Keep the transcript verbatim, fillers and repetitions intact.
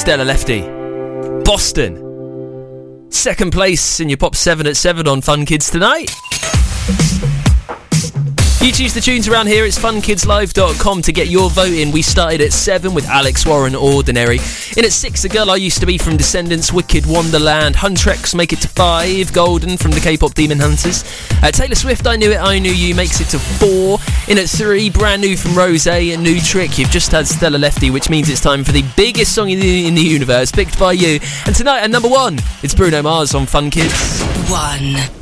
Stella Lefty. Boston. Second place in your Pop seven at seven on Fun Kids tonight. You choose the tunes around here. It's fun kids live dot com to get your vote in. We started at seven with Alex Warren, Ordinary. In at six, A Girl I Used to Be from Descendants, Wicked Wonderland. Huntrex make it to five. Golden from the K-pop Demon Hunters. Uh, Taylor Swift, I Knew It, I Knew You makes it to four. In at three, Brand New from Rosé, A New Trick. You've just had Stella Lefty, which means it's time for the biggest song in the, in the universe, picked by you. And tonight at number one, it's Bruno Mars on Fun Kids. One.